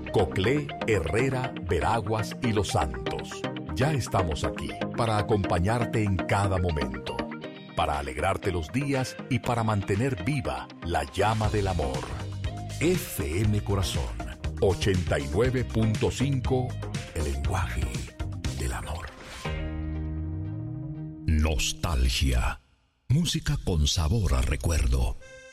Coclé, Herrera, Veraguas y Los Santos. Ya estamos aquí para acompañarte en cada momento, para alegrarte los días y para mantener viva la llama del amor. FM Corazón 89.5, el lenguaje del amor. Nostalgia, música con sabor a recuerdo.